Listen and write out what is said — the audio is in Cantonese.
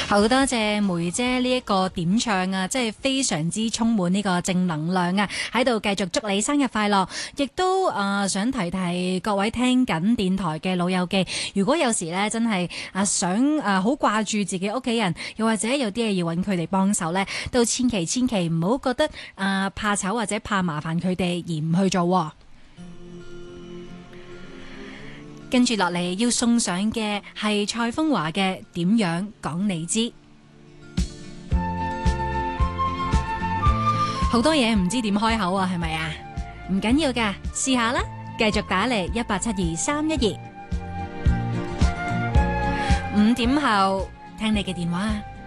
好多謝梅姐呢一個點唱啊，即係非常之充滿呢個正能量啊！喺度繼續祝你生日快樂，亦都想提提各位聽緊電台嘅老友記，如果有時咧真係想好掛住自己屋企人，又或者有啲嘢要揾佢哋幫手咧，都千祈唔好覺得怕醜或者怕麻煩佢哋而唔去做。跟住落嚟要送上嘅係蔡楓華嘅點樣講你知，好多嘢唔知點開口啊，係咪啊？唔緊要㗎，試下啦，繼續打嚟18723125點後聽你嘅電話。